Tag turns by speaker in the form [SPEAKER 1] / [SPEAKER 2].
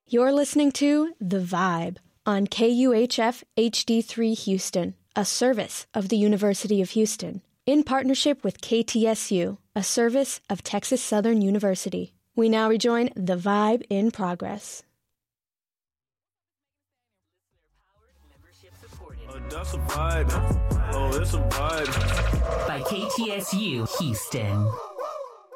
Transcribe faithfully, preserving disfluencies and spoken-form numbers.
[SPEAKER 1] You're listening to The Vibe on K U H F H D three Houston, a service of the University of Houston, in partnership with K T S U, a service of Texas Southern University. We now rejoin The Vibe in progress.
[SPEAKER 2] Oh, that's a vibe. Oh, it's a vibe.
[SPEAKER 3] By K T S U Houston.